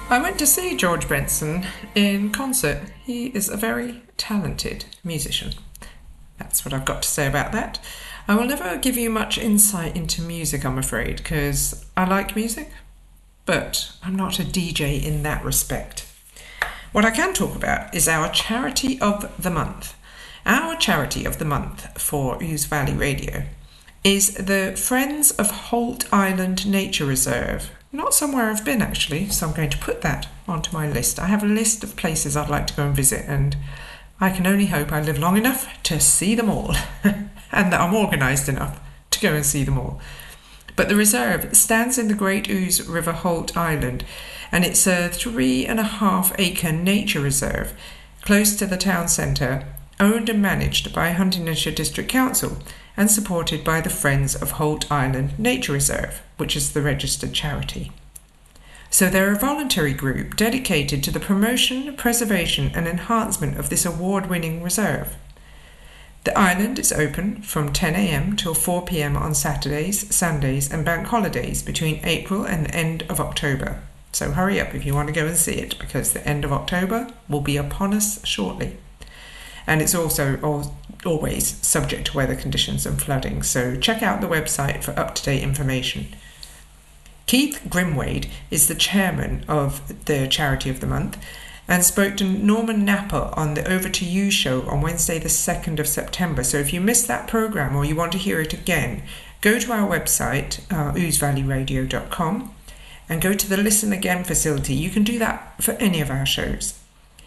I went to see George Benson in concert. He is a very talented musician. That's what I've got to say about that. I will never give you much insight into music, I'm afraid, because I like music, but I'm not a DJ in that respect. What I can talk about is our charity of the month. Our charity of the month for Ouse Valley Radio is the Friends of Holt Island Nature Reserve. Not somewhere I've been, actually, so I'm going to put that onto my list. I have a list of places I'd like to go and visit, and I can only hope I live long enough to see them all, and that I'm organised enough to go and see them all. But the reserve stands in the Great Ouse River Holt Island, and it's a 3.5-acre nature reserve close to the town centre, owned and managed by Huntingdonshire District Council and supported by the Friends of Holt Island Nature Reserve, which is the registered charity. So they're a voluntary group dedicated to the promotion, preservation and enhancement of this award-winning reserve. The island is open from 10 a.m. till 4 p.m. on Saturdays, Sundays and bank holidays between April and the end of October. So hurry up if you want to go and see it, because the end of October will be upon us shortly. And it's also always subject to weather conditions and flooding, so check out the website for up-to-date information. Keith Grimwade is the chairman of the Charity of the Month and spoke to Norman Napper on the Over to You show on Wednesday the 2nd of September. So if you missed that programme or you want to hear it again, go to our website, ousevalleyradio.com, and go to the Listen Again facility. You can do that for any of our shows.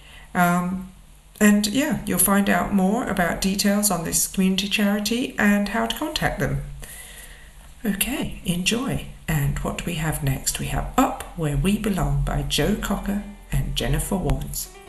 And yeah, you'll find out more about details on this community charity and how to contact them. Okay, enjoy. And what do we have next? We have Up Where We Belong by Joe Cocker and Jennifer Warnes.